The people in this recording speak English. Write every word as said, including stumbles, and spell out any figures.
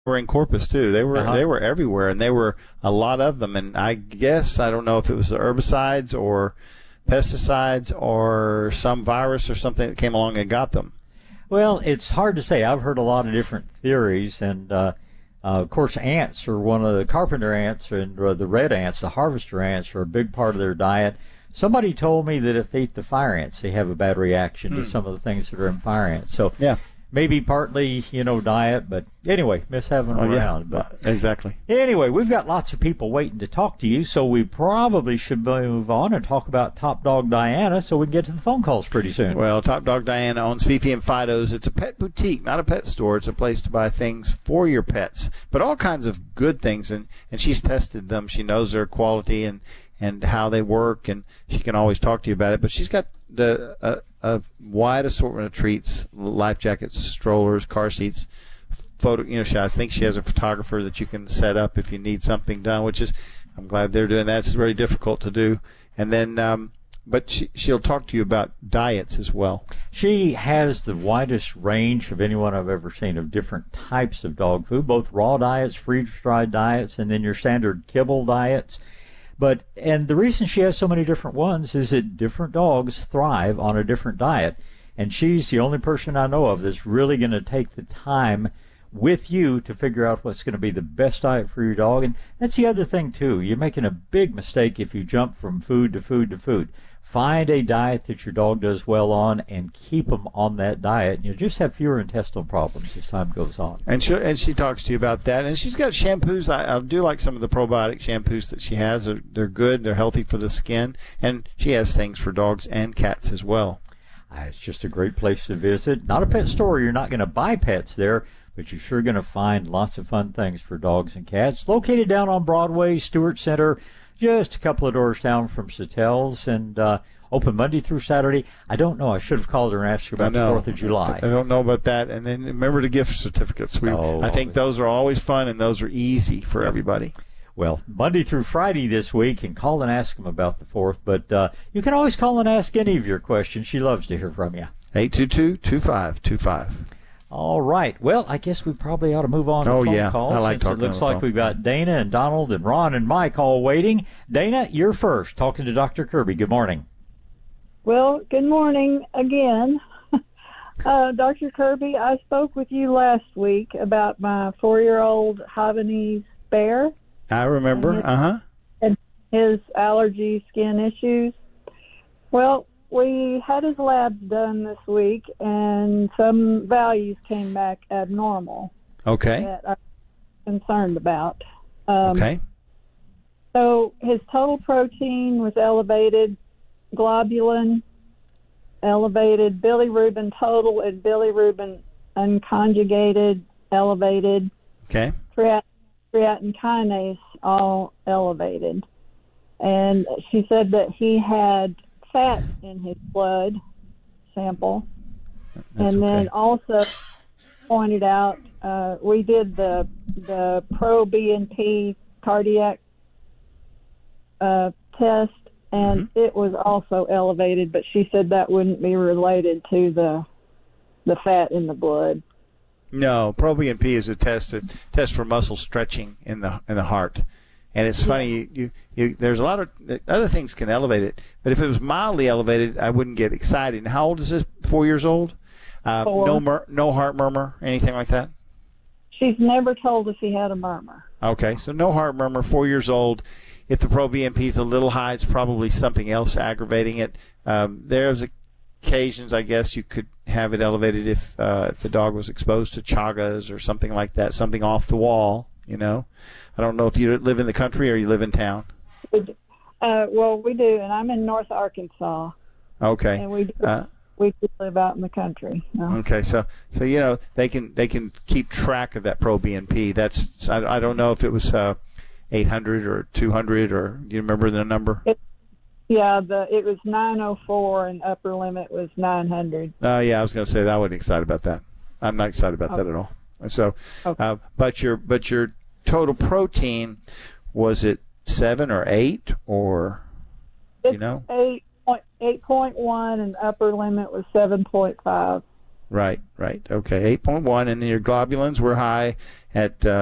were in Corpus too. They were Uh-huh. they were everywhere, and there were a lot of them. And I guess I don't know if it was the herbicides or pesticides or some virus or something that came along and got them. Well, it's hard to say. I've heard a lot of different theories, and uh, uh, of course, ants are one of the carpenter ants and uh, the red ants, the harvester ants, are a big part of their diet. Somebody told me that if they eat the fire ants, they have a bad reaction hmm. to some of the things that are in fire ants. So yeah. Maybe partly, you know, diet, but anyway, miss having them oh, around. Yeah. But exactly. Anyway, we've got lots of people waiting to talk to you, so we probably should move on and talk about Top Dog Diana so we can get to the phone calls pretty soon. Well, Top Dog Diana owns Fifi and Fido's. It's a pet boutique, not a pet store. It's a place to buy things for your pets, but all kinds of good things, and, and she's tested them. She knows their quality and, and how they work, and she can always talk to you about it. But she's got the uh, a wide assortment of treats, life jackets, strollers, car seats, photo. You know, she, I think she has a photographer that you can set up if you need something done, which is, I'm glad they're doing that. It's very difficult to do. And then, um, but she, she'll talk to you about diets as well. She has the widest range of anyone I've ever seen of different types of dog food, both raw diets, freeze-dried diets, and then your standard kibble diets. But, and the reason she has so many different ones is that different dogs thrive on a different diet. And she's the only person I know of that's really going to take the time with you to figure out what's going to be the best diet for your dog. And that's the other thing, too. You're making a big mistake if you jump from food to food to food. Find a diet that your dog does well on and keep them on that diet. You'll just have fewer intestinal problems as time goes on. And she and she talks to you about that. And she's got shampoos. I, I do like some of the probiotic shampoos that she has. They're, they're good. They're healthy for the skin. And she has things for dogs and cats as well. Uh, it's just a great place to visit. Not a pet store. You're not going to buy pets there, but you're sure going to find lots of fun things for dogs and cats. Located down on Broadway, Stewart Center, just a couple of doors down from Satel's, and uh, open Monday through Saturday. I don't know. I should have called her and asked her about the fourth of July. I don't know about that. And then remember the gift certificates. We, oh, I think those are always fun, and those are easy for everybody. Well, Monday through Friday this week, and call and ask them about the fourth. But uh, you can always call and ask any of your questions. She loves to hear from you. eight two two, two five two five. All right. Well, I guess we probably ought to move on to oh, phone yeah. calls. I like since talking it looks on the like phone. we've got Dana and Donald and Ron and Mike all waiting. Dana, you're first, talking to Doctor Kirby. Good morning. Well, good morning again. uh, Doctor Kirby, I spoke with you last week about my four-year-old Havanese bear. I remember. And his, uh-huh. and his allergy skin issues. Well, we had his labs done this week, and some values came back abnormal. Okay. That I'm concerned about. Um, okay. So his total protein was elevated, globulin elevated, bilirubin total and bilirubin unconjugated elevated. Okay. Creat- creatine kinase all elevated. And she said that he had fat in his blood sample. That's and then okay. also pointed out, uh, we did the the pro B N P cardiac uh, test, and Mm-hmm. it was also elevated, but she said that wouldn't be related to the the fat in the blood. No, Pro B N P is a test a test for muscle stretching in the in the heart. And it's funny, you, you, you, there's a lot of other things can elevate it, but if it was mildly elevated, I wouldn't get excited. And how old is this? Four years old? Uh, Four. No, mur- no heart murmur, anything like that? She's never told us he had a murmur. Okay, so no heart murmur, four years old. If the Pro B N P is a little high, it's probably something else aggravating it. Um, there's occasions, I guess, you could have it elevated if uh, if the dog was exposed to chagas or something like that, something off the wall, you know. I don't know if you live in the country or you live in town. Uh, well, we do, and I'm in North Arkansas. Okay. And we do, uh, we do live out in the country. No. Okay, so so you know they can they can keep track of that Pro B N P. That's I, I don't know if it was uh, eight hundred or two hundred, or do you remember the number? It, yeah, the it was nine oh four and upper limit was nine hundred. Uh, yeah, I was going to say that I wasn't excited about that. I'm not excited about Okay. that at all. So, Okay. uh, but your but your total protein, was it seven or eight or It's you know? eight point eight point one and upper limit was seven point five. Right, right. Okay, eight point one, and then your globulins were high, at uh,